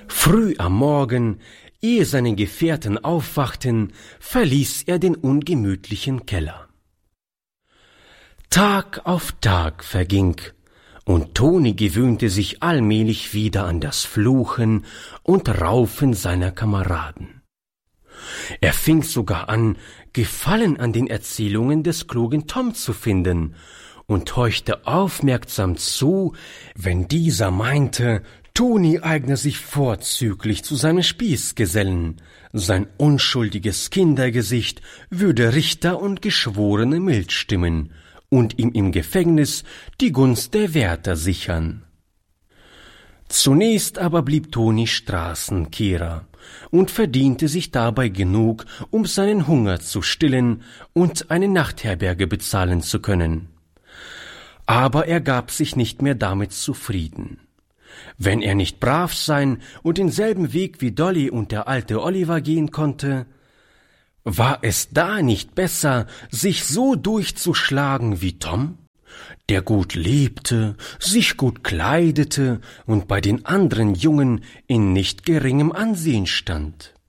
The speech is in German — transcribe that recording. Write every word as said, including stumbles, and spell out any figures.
Früh am Morgen, ehe seine Gefährten aufwachten, verließ er den ungemütlichen Keller. Tag auf Tag verging, und Toni gewöhnte sich allmählich wieder an das Fluchen und Raufen seiner Kameraden. Er fing sogar an, Gefallen an den Erzählungen des klugen Tom zu finden und horchte aufmerksam zu, wenn dieser meinte, Toni eigne sich vorzüglich zu seinen Spießgesellen, sein unschuldiges Kindergesicht würde Richter und Geschworene mild stimmen und ihm im Gefängnis die Gunst der Wärter sichern. Zunächst aber blieb Toni Straßenkehrer und verdiente sich dabei genug, um seinen Hunger zu stillen und eine Nachtherberge bezahlen zu können. Aber er gab sich nicht mehr damit zufrieden. Wenn er nicht brav sein und denselben Weg wie Dolly und der alte Oliver gehen konnte, war es da nicht besser, sich so durchzuschlagen wie Tom, der gut lebte, sich gut kleidete und bei den anderen Jungen in nicht geringem Ansehen stand?